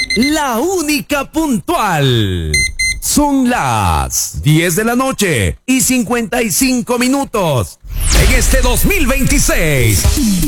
la única puntual. Son las 10 de la noche y 55 minutos. En este 2026,